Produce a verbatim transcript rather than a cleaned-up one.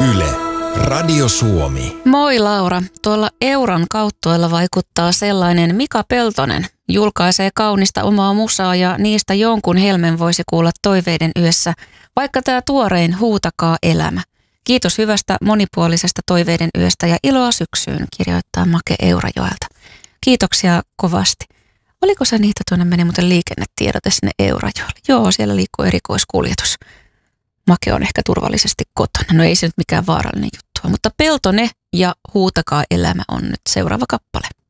Yle, Radio Suomi. Moi Laura, tuolla Euran kauttoilla vaikuttaa sellainen Mika Peltonen. Julkaisee kaunista omaa musaa ja niistä jonkun helmen voisi kuulla toiveiden yössä, vaikka tämä tuorein Huutakaa elämä. Kiitos hyvästä monipuolisesta toiveiden yöstä ja iloa syksyyn, kirjoittaa Make Eurajoelta. Kiitoksia kovasti. Oliko se niitä tuonne meni muuten liikennetiedote sinne Eurajoelle? Joo, siellä liikkuu erikoiskuljetus. Make on ehkä turvallisesti kotona. No ei se nyt mikään vaarallinen juttu, mutta Peltone ja Huutakaa elämä on nyt seuraava kappale.